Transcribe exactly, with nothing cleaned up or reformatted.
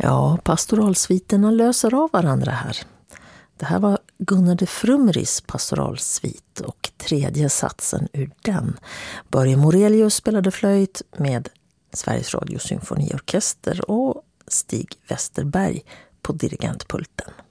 Ja, pastoralsviterna löser av varandra här. Det här var Gunnar de Frumris pastoralsvit och tredje satsen ur den. Börje Morelius spelade flöjt med Sveriges Radio Symfoniorkester och Stig Westerberg på dirigentpulten.